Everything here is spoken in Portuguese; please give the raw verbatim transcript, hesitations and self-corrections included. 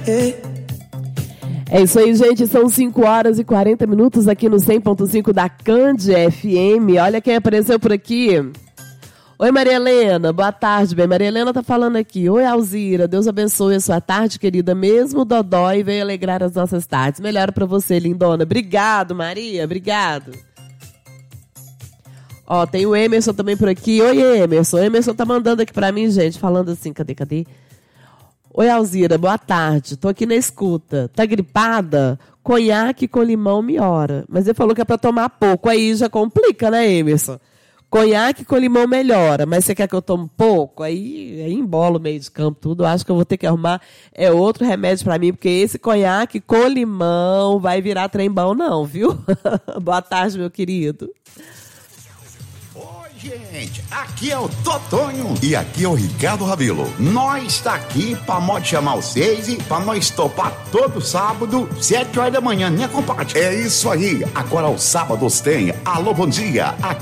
É isso aí, gente. São cinco horas e quarenta minutos aqui no cem ponto cinco da Cande F M. Olha quem apareceu por aqui. Oi, Maria Helena. Boa tarde, bem. Maria Helena tá falando aqui. Oi, Alzira. Deus abençoe a sua tarde, querida. Mesmo Dodói veio alegrar as nossas tardes. Melhor pra você, lindona. Obrigado, Maria. Obrigado. Ó, tem o Emerson também por aqui. Oi, Emerson. O Emerson tá mandando aqui pra mim, gente, falando assim. Cadê, cadê? Oi, Alzira, boa tarde. Tô aqui na escuta. Tá gripada? Conhaque com limão melhora. Mas ele falou que é pra tomar pouco. Aí já complica, né, Emerson? Conhaque com limão melhora. Mas você quer que eu tome pouco? Aí, aí embola o meio de campo tudo. Acho que eu vou ter que arrumar é outro remédio pra mim, porque esse conhaque com limão vai virar trem-bom não, viu? Boa tarde, meu querido. Gente, aqui é o Totonho e aqui é o Ricardo Ravelo. Nós tá aqui pra nós chamar vocês e pra nós topar todo sábado, sete horas da manhã, né, compadre? É isso aí. Agora os sábados tem Alô Bom Dia.